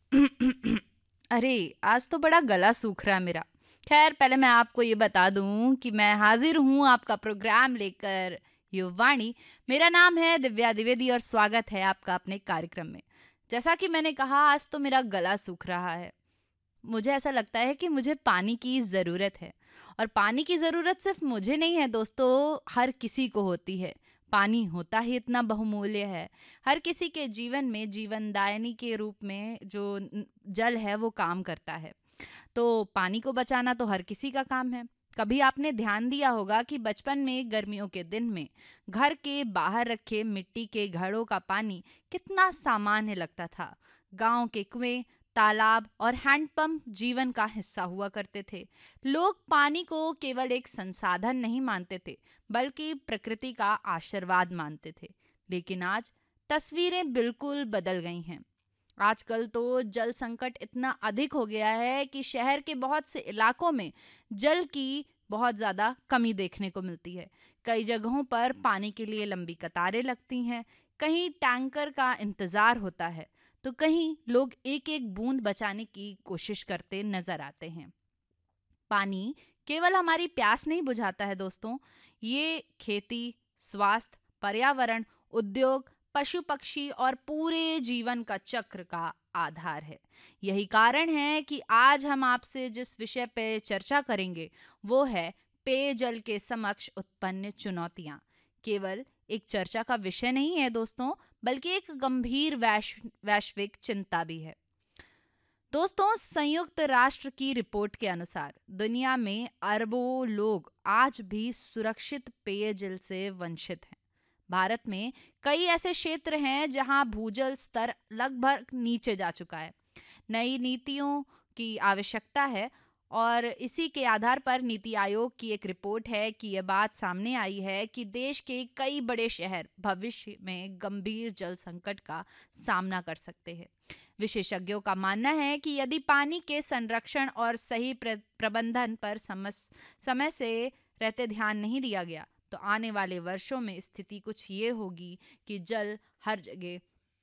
अरे, आज तो बड़ा गला सूख रहा है मेरा। खैर, पहले मैं आपको ये बता दूं कि मैं हाजिर हूं आपका प्रोग्राम लेकर, युवाणी। मेरा नाम है दिव्या द्विवेदी और स्वागत है आपका अपने कार्यक्रम में। जैसा कि मैंने कहा, आज तो मेरा गला सूख रहा है। मुझे ऐसा लगता है कि मुझे पानी की ज़रूरत है। और पानी की ज़रूरत सिर्फ मुझे नहीं है दोस्तों, हर किसी को होती है। पानी होता ही इतना बहुमूल्य है। हर किसी के जीवन में जीवनदायिनी के रूप में जो जल है वो काम करता है। तो पानी को बचाना तो हर किसी का काम है। कभी आपने ध्यान दिया होगा कि बचपन में गर्मियों के दिन में घर के बाहर रखे मिट्टी के घड़ों का पानी कितना सामान्य लगता था। गांव के कुएं, तालाब और हैंडपंप जीवन का हिस्सा हुआ करते थे। लोग पानी को केवल एक संसाधन नहीं मानते थे, बल्कि प्रकृति का आशीर्वाद मानते थे। लेकिन आज तस्वीरें बिल्कुल बदल गई हैं। आजकल तो जल संकट इतना अधिक हो गया है कि शहर के बहुत से इलाकों में जल की बहुत ज़्यादा कमी देखने को मिलती है। कई जगहों पर पानी के लिए लंबी कतारें लगती हैं, कहीं टैंकर का इंतज़ार होता है, तो कहीं लोग एक एक बूंद बचाने की कोशिश करते नजर आते हैं। पानी केवल हमारी प्यास नहीं बुझाता है दोस्तों, ये खेती, स्वास्थ्य, पर्यावरण, उद्योग, पशु पक्षी और पूरे जीवन का चक्र का आधार है। यही कारण है कि आज हम आपसे जिस विषय पे चर्चा करेंगे वो है पेयजल के समक्ष उत्पन्न चुनौतियां। केवल एक चर्चा का विषय नहीं है दोस्तों, बल्कि एक गंभीर वैश्विक चिंता भी है। दोस्तों, संयुक्त राष्ट्र की रिपोर्ट के अनुसार दुनिया में अरबों लोग आज भी सुरक्षित पेयजल से वंचित हैं। भारत में कई ऐसे क्षेत्र हैं जहां भूजल स्तर लगभग नीचे जा चुका है। नई नीतियों की आवश्यकता है। और इसी के आधार पर नीति आयोग की एक रिपोर्ट है कि यह बात सामने आई है कि देश के कई बड़े शहर भविष्य में गंभीर जल संकट का सामना कर सकते हैं। विशेषज्ञों का मानना है कि यदि पानी के संरक्षण और सही प्रबंधन पर समय से रहते ध्यान नहीं दिया गया, तो आने वाले वर्षों में स्थिति कुछ ये होगी कि जल हर जगह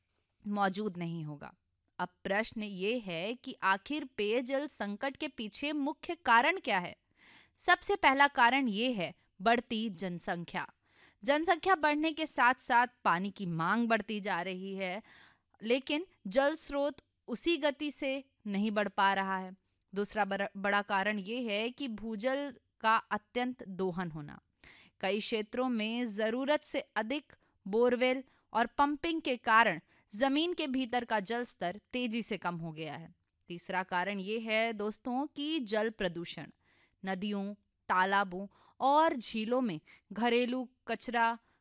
मौजूद नहीं होगा। अब प्रश्न ये है कि आखिर पेयजल संकट के पीछे मुख्य कारण क्या है। सबसे पहला कारण ये है बढ़ती जनसंख्या। जनसंख्या बढ़ने के साथ साथ पानी की मांग बढ़ती जा रही है, लेकिन जल स्रोत उसी गति से नहीं बढ़ पा रहा है। दूसरा बड़ा कारण ये है कि भूजल का अत्यंत दोहन होना। कई क्षेत्रों में जरूरत से अधिक बोरवेल और पंपिंग के कारण जमीन के भीतर का जल स्तर तेजी से कम हो गया है। तीसरा कारण ये है दोस्तों कि जल प्रदूषण। नदियों, तालाबों और झीलों में घरेलू कचरा,